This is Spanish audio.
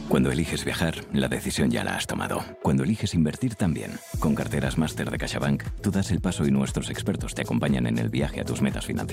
Cuando eliges viajar, la decisión ya la has tomado. Cuando eliges invertir también. Con carteras máster de CaixaBank, tú das el paso y nuestros expertos te acompañan en el viaje a tus metas financieras.